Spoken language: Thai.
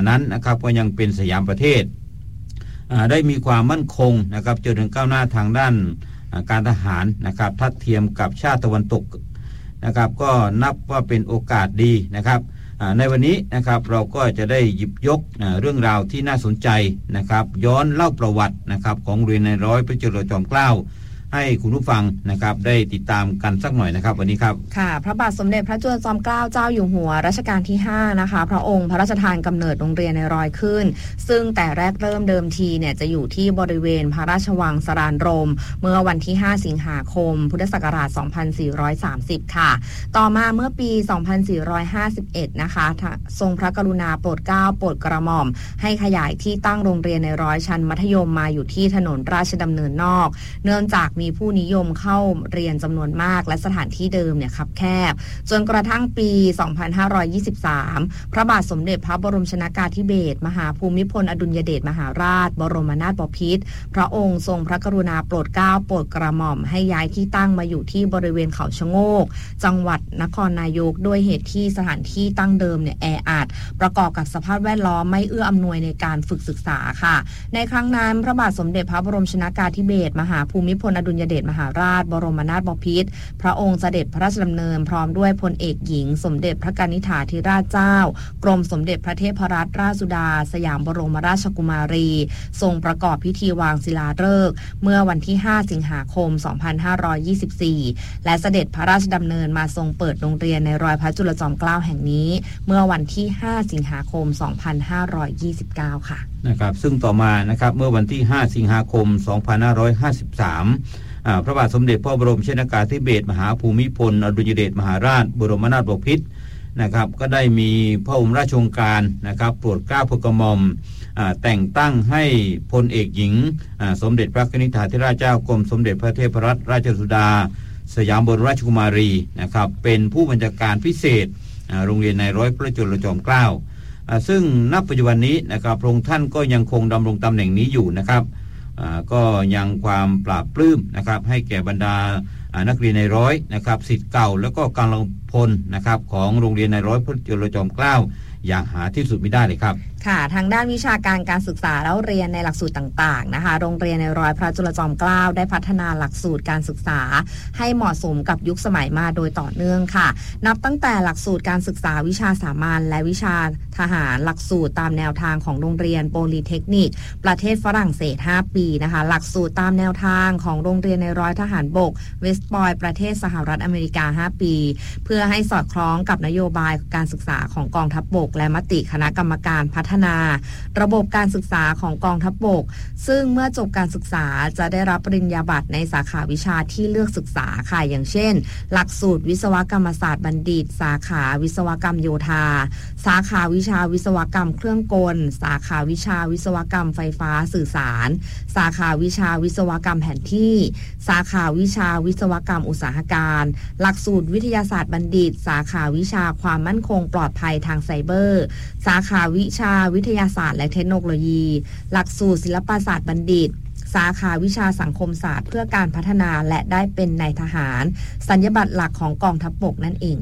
นั้นนะครับก็ยังเป็นสยามประเทศได้มีความมั่นคงนะครับจนถึงก้าวหน้าทางด้านการทหารนะครับทัดเทียมกับชาติตะวันตกนะครับก็นับว่าเป็นโอกาสดีนะครับในวันนี้นะครับเราก็จะได้หยิบยกเรื่องราวที่น่าสนใจนะครับย้อนเล่าประวัตินะครับของเรียนในร้อยพระจุลจอมเกล้าให้คุณผู้ฟังนะครับได้ติดตามกันสักหน่อยนะครับวันนี้ครับค่ะพระบาทสมเด็จพระจุลจอมเกล้าเจ้าอยู่หัวรัชกาลที่5นะคะพระองค์พระราชทานกำเนิดโรงเรียนในร้อยขึ้นซึ่งแต่แรกเริ่มเดิมทีเนี่ยจะอยู่ที่บริเวณพระราชวังสรานรมเมื่อวันที่5สิงหาคมพุทธศักราช2430ค่ะต่อมาเมื่อปี2451นะคะทรงพระกรุณาโปรดเกล้าโปรดกระหม่อมให้ขยายที่ตั้งโรงเรียนในร้อยชั้นมัธยมมาอยู่ที่ถนนราชดำเนินนอกเนื่องจากมีผู้นิยมเข้าเรียนจำนวนมากและสถานที่เดิมเนี่ยคับแคบจนกระทั่งปี2523พระบาทสมเด็จพระบรมชนกาธิเบศรมหาภูมิพลอดุลยเดชมหาราชบรมนาถบพิตรพระองค์ทรงพระกรุณาโปรดเกล้าโปรดกระหม่อมให้ย้ายที่ตั้งมาอยู่ที่บริเวณเขาชะโงกจังหวัดนครนายกด้วยเหตุที่สถานที่ตั้งเดิมเนี่ยแออัดประกอบกับสภาพแวดล้อมไม่เอื้ออำนวยในการฝึกศึกษาค่ะในครั้งนั้นพระบาทสมเด็จพระบรมชนกาธิเบศรมหาภูมิพลอดุลยเดชมหาราชบรมนาถบพิตรพระองค์เสด็จพระราชดำเนินพร้อมด้วยพลเอกหญิงสมเด็จพระกนิษฐาธิราชเจ้ากรมสมเด็จพระเทพรัตนราชสุดาสยามบรมราชกุมารีทรงประกอบพิธีวางศิลาฤกษ์เมื่อวันที่5สิงหาคม2524และเสด็จพระราชดำเนินมาทรงเปิดโรงเรียนในร้อยพระจุลจอมเกล้าแห่งนี้เมื่อวันที่5สิงหาคม2529ค่ะนะครับซึ่งต่อมานะครับเมื่อวันที่5สิงหาคม2553พระบาทสมเด็จพระบรมชนกาธิเบศรมหาภูมิพลอดุลยเดชมหาราชบรมนาถบพิตรนะครับก็ได้มีพระองค์ราชโองการนะครับโปรดเกล้าโปรดกระหม่อมแต่งตั้งให้พลเอกหญิงสมเด็จพระกนิษฐาธิราชเจ้ากรมสมเด็จพระเทพรัตนราชสุดาสยามบรมราชกุมารีนะครับเป็นผู้บัญชาการพิเศษโรงเรียนในร้อยพระจุลจอมเกล้าซึ่งณปัจจุบันนี้นะครับพระองค์ท่านก็ยังคงดำรงตำแหน่งนี้อยู่นะครับก็ยังความปราบปลื้มนะครับให้แก่บรรดานักเรียนในร้อยนะครับศิษย์เก่าแล้วก็กำลังพลนะครับของโรงเรียนในร้อยพระจุลจอมเกล้าอย่างหาที่สุดไม่ได้เลยครับค่ะทางด้านวิชาการศึกษาแล้วเรียนในหลักสูตรต่างๆนะคะโรงเรียนในร้อยพระจุลจอมเกล้าได้พัฒนาหลักสูตรการศึกษาให้เหมาะสมกับยุคสมัยมาโดยต่อเนื่องค่ะนับตั้งแต่หลักสูตรการศึกษาวิชาสามัญและวิชาทหารหลักสูตรตามแนวทางของโรงเรียนโพลีเทคนิคประเทศฝรั่งเศส5ปีนะคะหลักสูตรตามแนวทางของโรงเรียนในร้อยทหารบกเวสต์พอยต์ประเทศสหรัฐอเมริกา5ปีเพื่อให้สอดคล้องกับนโยบายการศึกษาของกองทัพบกและมติคณะกรรมการพัฒนาระบบการศึกษาของกองทัพบกซึ่งเมื่อจบการศึกษาจะได้รับปริญญาบัตรในสาขาวิชาที่เลือกศึกษาค่ะอย่างเช่นหลักสูตรวิศวกรรมศาสตร์บัณฑิตสาขาวิศวกรรมโยธาสาขาวิชาวิศวกรรมเครื่องกลสาขาวิชาวิศวกรรมไฟฟ้าสื่อสารสาขาวิชาวิศวกรรมแผนที่สาขาวิชาวิศวกรรมอุตสาหการหลักสูตรวิทยาศาสตร์บัณฑิตสาขาวิชาความมั่นคงปลอดภัยทางไซเบอร์สาขาวิชาวิทยาศาสตร์และเทคโนโลยีหลักสูตรศิลปศาสตร์บัณฑิตสาขาวิชาสังคมศาสตร์เพื่อการพัฒนาและได้เป็นนายทหารสัญญาบัตรหลักของกองทัพบกนั่นเอง